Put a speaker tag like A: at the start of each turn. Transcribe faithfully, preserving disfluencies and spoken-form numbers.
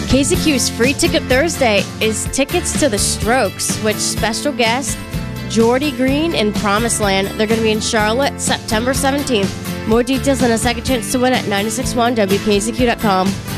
A: K Z Q's Free Ticket Thursday is tickets to The Strokes, which special guest Geordie Green in Promised Land. They're going to be in Charlotte September seventeenth. More details and a second chance to win at nine six one W K Z Q dot com.